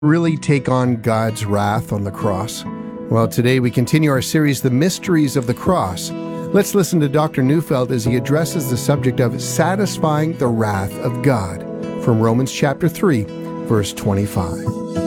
Really take on God's wrath on the cross? Well, today we continue our series, The Mysteries of the Cross. Let's listen to Dr. Neufeld as he addresses the subject of satisfying the wrath of God from Romans chapter 3, verse 25.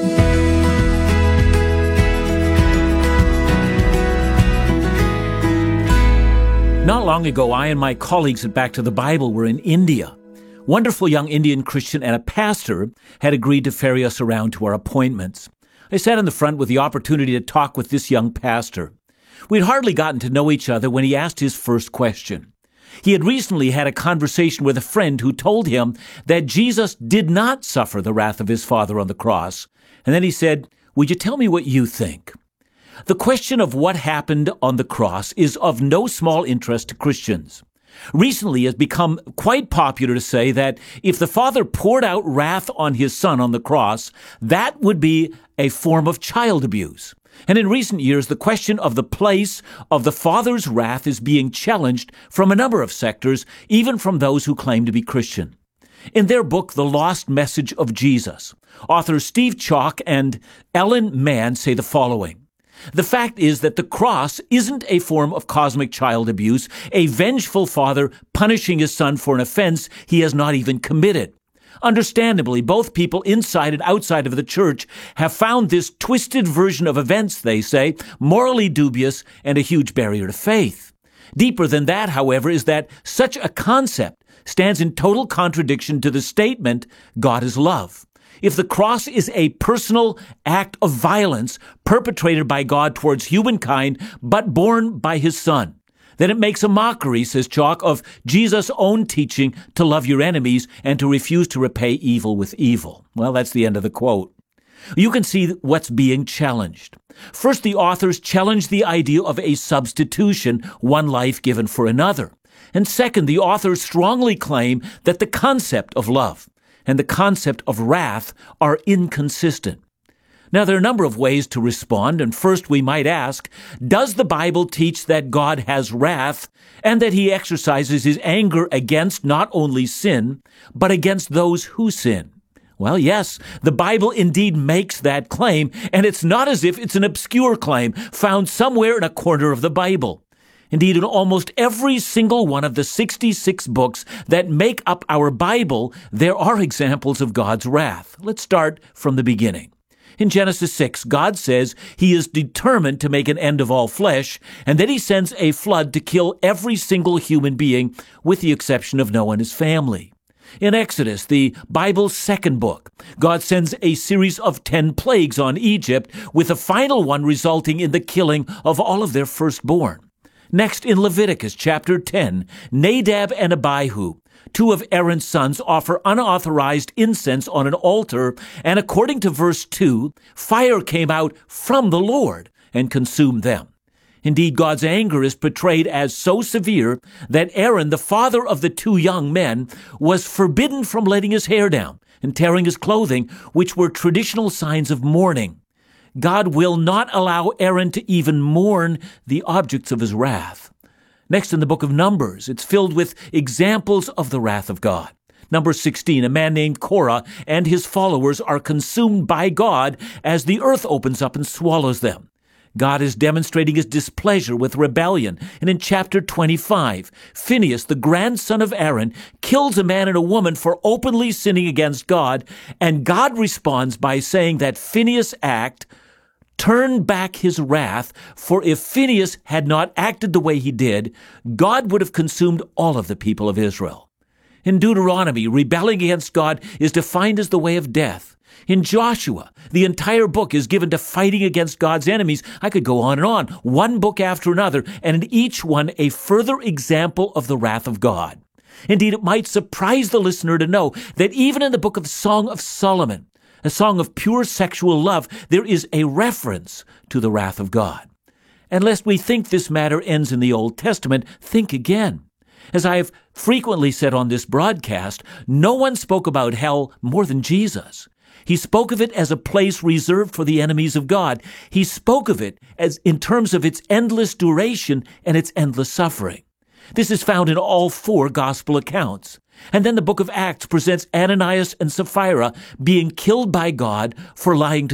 Not long ago, I and my colleagues at Back to the Bible were in India. Wonderful young Indian Christian and a pastor had agreed to ferry us around to our appointments. I sat in the front with the opportunity to talk with this young pastor. We'd hardly gotten to know each other when he asked his first question. He had recently had a conversation with a friend who told him that Jesus did not suffer the wrath of his Father on the cross. And then he said, "Would you tell me what you think?" The question of what happened on the cross is of no small interest to Christians. Recently, it has become quite popular to say that if the Father poured out wrath on his Son on the cross, that would be a form of child abuse. And in recent years, the question of the place of the Father's wrath is being challenged from a number of sectors, even from those who claim to be Christian. In their book, The Lost Message of Jesus, authors Steve Chalke and Ellen Mann say the following. The fact is that the cross isn't a form of cosmic child abuse, a vengeful father punishing his son for an offense he has not even committed. Understandably, both people inside and outside of the church have found this twisted version of events, they say, morally dubious and a huge barrier to faith. Deeper than that, however, is that such a concept stands in total contradiction to the statement, God is love. If the cross is a personal act of violence perpetrated by God towards humankind, but borne by his Son, then it makes a mockery, says Chalke, of Jesus' own teaching to love your enemies and to refuse to repay evil with evil. Well, that's the end of the quote. You can see what's being challenged. First, the authors challenge the idea of a substitution, one life given for another. And second, the authors strongly claim that the concept of love and the concept of wrath are inconsistent. Now, there are a number of ways to respond, and first we might ask, does the Bible teach that God has wrath and that he exercises his anger against not only sin, but against those who sin? Well, yes, the Bible indeed makes that claim, and it's not as if it's an obscure claim found somewhere in a corner of the Bible. Indeed, in almost every single one of the 66 books that make up our Bible, there are examples of God's wrath. Let's start from the beginning. In Genesis 6, God says he is determined to make an end of all flesh, and then he sends a flood to kill every single human being, with the exception of Noah and his family. In Exodus, the Bible's second book, God sends a series of 10 plagues on Egypt, with the final one resulting in the killing of all of their firstborn. Next, in Leviticus chapter 10, Nadab and Abihu, two of Aaron's sons, offer unauthorized incense on an altar, and according to verse 2, fire came out from the Lord and consumed them. Indeed, God's anger is portrayed as so severe that Aaron, the father of the two young men, was forbidden from letting his hair down and tearing his clothing, which were traditional signs of mourning. God will not allow Aaron to even mourn the objects of his wrath. Next, in the book of Numbers, it's filled with examples of the wrath of God. Number 16, a man named Korah and his followers are consumed by God as the earth opens up and swallows them. God is demonstrating his displeasure with rebellion. And in chapter 25, Phinehas, the grandson of Aaron, kills a man and a woman for openly sinning against God. And God responds by saying that Phinehas' act turned back his wrath, for if Phinehas had not acted the way he did, God would have consumed all of the people of Israel. In Deuteronomy, rebelling against God is defined as the way of death. In Joshua, the entire book is given to fighting against God's enemies. I could go on, one book after another, and in each one a further example of the wrath of God. Indeed, it might surprise the listener to know that even in the book of the Song of Solomon, a song of pure sexual love, there is a reference to the wrath of God. And lest we think this matter ends in the Old Testament, think again. As I have frequently said on this broadcast, no one spoke about hell more than Jesus. He spoke of it as a place reserved for the enemies of God. He spoke of it as in terms of its endless duration and its endless suffering. This is found in all four gospel accounts. And then the book of Acts presents Ananias and Sapphira being killed by God for lying to